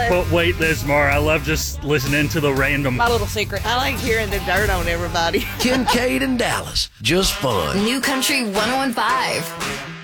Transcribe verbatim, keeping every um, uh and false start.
Dallas. But wait, there's more. I love just listening to the random. My little secret. I like hearing the dirt on everybody. Kincaid and Dallas. Just fun. New Country one oh one point five.